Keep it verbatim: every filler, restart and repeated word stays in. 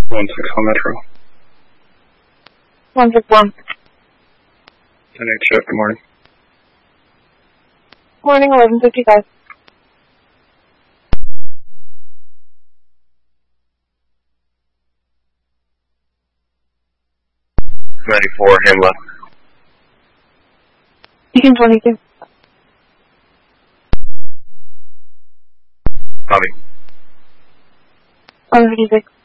one six one Metro. one six one. ten eight shift, good morning. Morning, eleven fifty-five. ninety-four, Hamlet. Beacon twenty-two. Copy. one fifty-six.